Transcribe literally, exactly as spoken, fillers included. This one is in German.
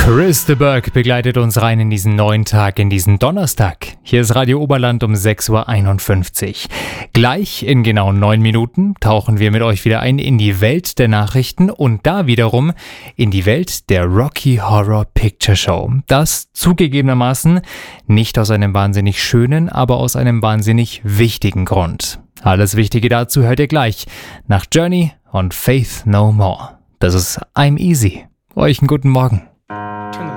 Chris de Burgh begleitet uns rein in diesen neuen Tag, in diesen Donnerstag. Hier ist Radio Oberland um sechs Uhr einundfünfzig. Gleich in genau neun Minuten tauchen wir mit euch wieder ein in die Welt der Nachrichten und da wiederum in die Welt der Rocky Horror Picture Show. Das zugegebenermaßen nicht aus einem wahnsinnig schönen, aber aus einem wahnsinnig wichtigen Grund. Alles Wichtige dazu hört ihr gleich nach Journey und Faith No More. Das ist I'm Easy. Euch einen guten Morgen.